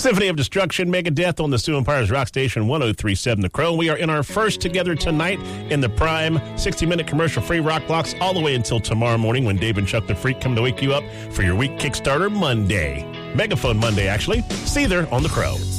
Symphony of Destruction, Megadeth on the Sioux Empires Rock Station 1037 The Crow. We are in our first together tonight in the prime 60-minute commercial-free rock blocks all the way until tomorrow morning when Dave and Chuck the Freak come to wake you up for your week Kickstarter Monday. Megaphone Monday, actually. See you there on The Crow.